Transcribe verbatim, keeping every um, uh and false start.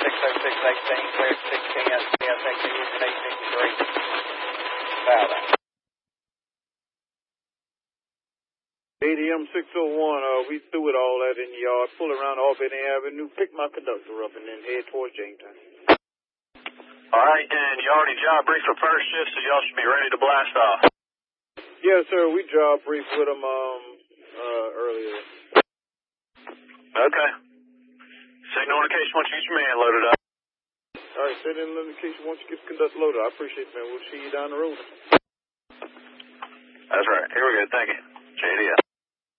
six oh six eighteen, cleared sixteen, S P S eighteen, eighteen three. Valley. A D M six oh one, uh, we threw it all out in the yard, pull around Albany Avenue, pick my conductor up, and then head towards Jamestown. All right, and you already job briefed for first shift, so y'all should be ready to blast off. Yes, sir, we job briefed with them um, uh, earlier. Okay. Signal indication once you get your man loaded up. All right, send in indication once you get the conductor loaded. I appreciate it, man. We'll see you down the road. That's right. Here we go. Thank you. J D L.